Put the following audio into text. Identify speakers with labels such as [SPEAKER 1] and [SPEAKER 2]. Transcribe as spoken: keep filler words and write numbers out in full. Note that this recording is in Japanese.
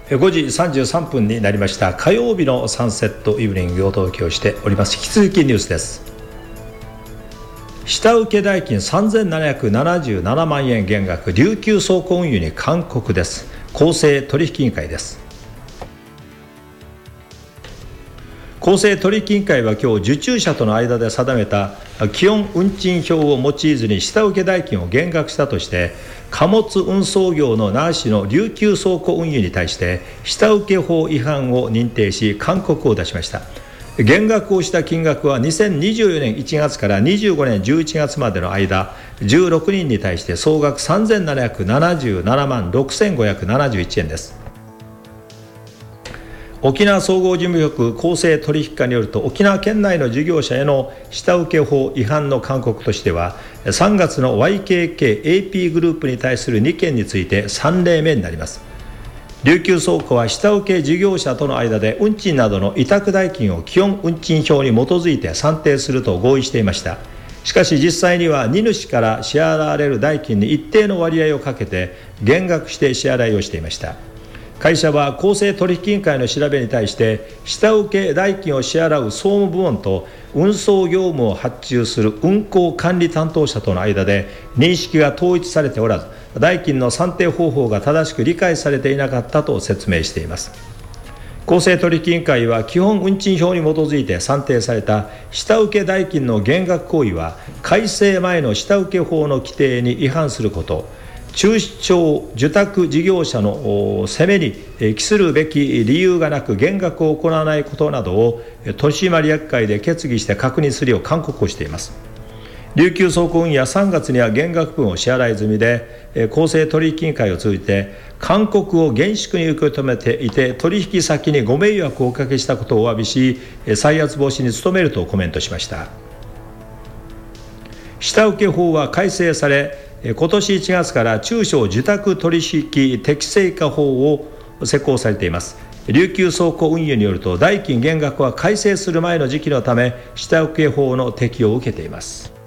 [SPEAKER 1] ごじさんじゅうさんぷんになりました。火曜日のサンセットイブニングをお届けをしております。引き続きニュースです。下請け代金さんぜんななひゃくななじゅうななまんえん減額、琉球倉庫運輸に勧告です。公正取引委員会です。公正取引委員会は今日、受注者との間で定めた基本運賃表を用いずに下請け代金を減額したとして、貨物運送業の那覇市の琉球倉庫運輸に対して下請法違反を認定し、勧告を出しました。減額をした金額はにせんにじゅうよねんいちがつからにじゅうごねんじゅういちがつまでの間、じゅうろくにんに対して総額さんぜんななひゃくななじゅうななまんろくせんごひゃくななじゅういちえんです。沖縄総合事務局公正取引課によると、沖縄県内の事業者への下請法違反の勧告としては、さんがつの ワイケーケーエーピー グループに対するにけんについてさんれいめになります。琉球倉庫は下請け事業者との間で運賃などの委託代金を基本運賃表に基づいて算定すると合意していました。しかし実際には荷主から支払われる代金に一定の割合をかけて減額して支払いをしていました。会社は公正取引委員会の調べに対して、下請け代金を支払う総務部門と運送業務を発注する運行管理担当者との間で認識が統一されておらず、代金の算定方法が正しく理解されていなかったと説明しています。公正取引委員会は、基本運賃表に基づいて算定された下請け代金の減額行為は改正前の下請け法の規定に違反すること、中小受託事業者の責めに帰するべき理由がなく減額を行わないことなどを取締役会で決議して確認するよう勧告をしています。琉球倉庫運輸はさんがつには減額分を支払い済みで、公正取引委員会を通じて勧告を厳粛に受け止めていて、取引先にご迷惑をおかけしたことをお詫びし、再発防止に努めるとコメントしました。下請法は改正され、今年いちがつから中小受託取引適正化法を施行されています。琉球倉庫運輸によると、代金減額は改正する前の時期のため下請法の適用を受けています。